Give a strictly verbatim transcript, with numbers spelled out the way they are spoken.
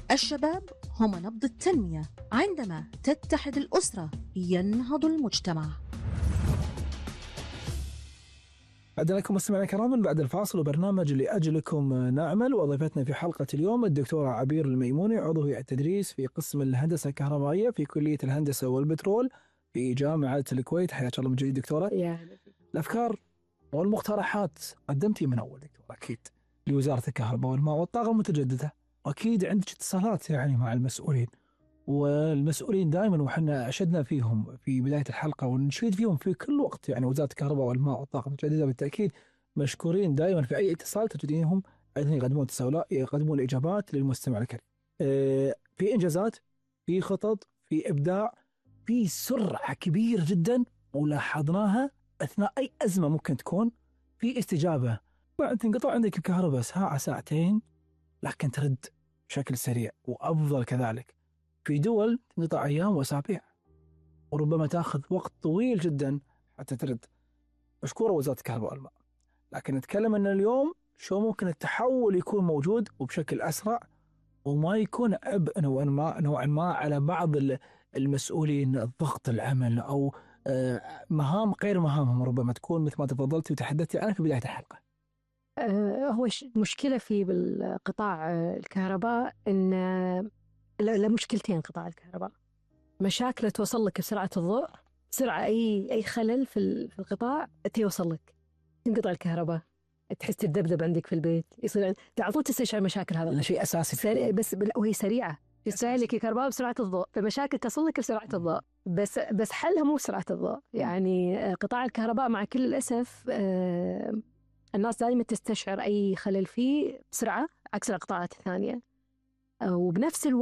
الشباب هم نبض التنمية، عندما تتحد الأسرة ينهض المجتمع. عدنا لكم مستمعينا الكرام بعد الفاصل وبرنامج لأجلكم نعمل، وضيفتنا في حلقة اليوم الدكتورة عبير الميموني، عضو هيئة التدريس في قسم الهندسة الكهربائية في كلية الهندسة والبترول في جامعة الكويت. حياك الله من جديد دكتورة. الأفكار والمقترحات قدمتي من أول دكتورة أكيد لوزارة الكهرباء والماء والطاقة المتجددة، أكيد عندك اتصالات يعني مع المسؤولين، والمسؤولين دائما وحنا أشدنا فيهم في بداية الحلقة ونشيد فيهم في كل وقت، يعني وزارة الكهرباء والماء والطاقة المتجددة بالتأكيد مشكورين دائما في أي اتصال تجدينهم أيضا يقدمون تساؤلات، يقدمون إجابات للمستمع الكريم. في إنجازات، في خطط، في إبداع، في سرعة كبيرة جدا ولاحظناها أثناء أي أزمة ممكن تكون، في استجابة بعد تنقطع عندك الكهرباء ساعة ساعتين لكن ترد بشكل سريع وأفضل. كذلك في دول تنقطع أيام وأسابيع وربما تأخذ وقت طويل جدا حتى ترد. مشكورة وزارة الكهرباء والماء، لكن نتكلم أن اليوم شو ممكن التحول يكون موجود وبشكل أسرع وما يكون عبء نوعا ما نوعا ما على بعض المسؤولين، الضغط العمل أو مهام غير مهامهم ربما تكون مثل ما تفضلتي وتحدثتي عنها في بداية الحلقة. هو المشكلة في بالقطاع الكهرباء إن لا مشكلتين قطاع الكهرباء، مشاكل توصل لك بسرعة الضوء، بسرعة أي أي خلل في في القطاع توصل لك، تنقطع الكهرباء، تحس تدبدب عندك في البيت، يصير على طول تستشعر مشاكل. هذا شيء أساسي سريع بس وهي سريعة، تستهلك الكهرباء بسرعة الضوء، فمشاكل تصل لك بسرعة الضوء، بس بس حلها مو بسرعة الضوء. يعني قطاع الكهرباء مع كل الأسف آه الناس دائما تستشعر أي خلل فيه بسرعة عكس القطاعات الثانية، وبنفس الوقت